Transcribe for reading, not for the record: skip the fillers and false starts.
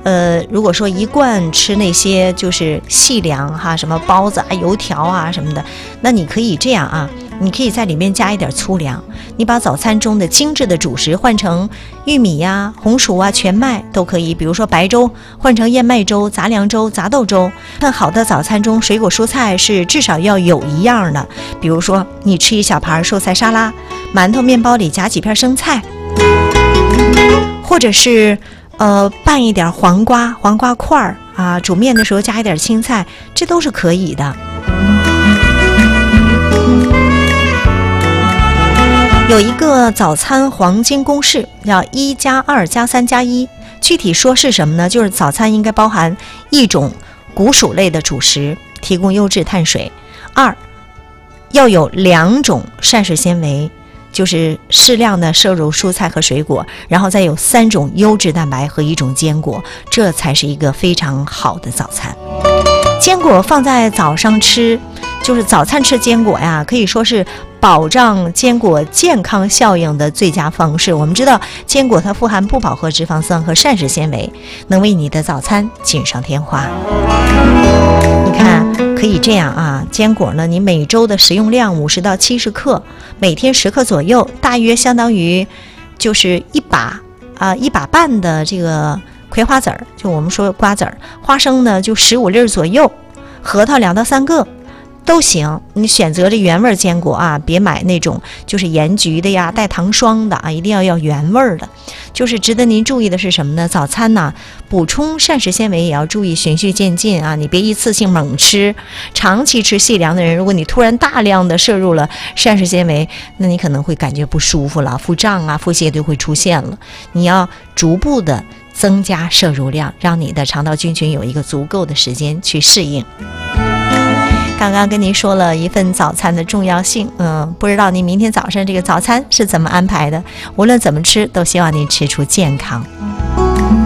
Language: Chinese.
如果说一贯吃那些就是细粮哈，什么包子啊、油条啊什么的，那你可以这样啊，你可以在里面加一点粗粮，你把早餐中的精致的主食换成玉米呀、红薯啊、全麦都可以，比如说白粥换成燕麦粥、杂粮粥、杂豆粥。份好的早餐中，水果蔬菜是至少要有一样的，比如说你吃一小盘蔬菜沙拉，馒头面包里夹几片生菜，或者是拌一点黄瓜块儿啊，煮面的时候加一点青菜，这都是可以的。有一个早餐黄金公式，叫1+2+3+1，具体说是什么呢？就是早餐应该包含一种谷薯类的主食，提供优质碳水；2要有2种膳食纤维，就是适量的摄入蔬菜和水果，然后再有3种优质蛋白和1种坚果，这才是一个非常好的早餐。坚果放在早上吃，就是早餐吃坚果呀，可以说是保障坚果健康效应的最佳方式。我们知道坚果它富含不饱和脂肪酸和膳食纤维，能为你的早餐锦上添花。你看可以这样啊，坚果呢，你每周的食用量50到70克，每天10克左右，大约相当于就是一把半的这个葵花籽儿，就我们说瓜子儿，花生呢就15粒左右，核桃2到3个都行。你选择这原味坚果啊，别买那种就是盐焗的呀、带糖霜的啊，一定要原味的。就是值得您注意的是什么呢？早餐呢，补充膳食纤维也要注意循序渐进啊，你别一次性猛吃。长期吃细粮的人，如果你突然大量的摄入了膳食纤维，那你可能会感觉不舒服了，腹胀啊、腹泻就会出现了。你要逐步的增加摄入量，让你的肠道菌群有一个足够的时间去适应。刚刚跟您说了一份早餐的重要性，不知道您明天早上这个早餐是怎么安排的？无论怎么吃，都希望您吃出健康。